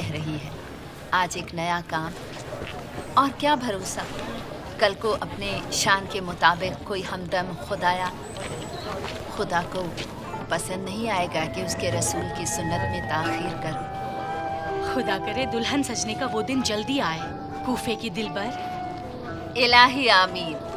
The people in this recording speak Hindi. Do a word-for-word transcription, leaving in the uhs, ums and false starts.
रह रही है। आज एक नया काम, और क्या भरोसा कल को अपने शान के मुताबिक कोई हमदम खुदाया। खुदा को पसंद नहीं आएगा कि उसके रसूल की सुन्नत में ताखीर करो। खुदा करे दुल्हन सजने का वो दिन जल्दी आए, कूफे की दिलबर। इलाही आमीन।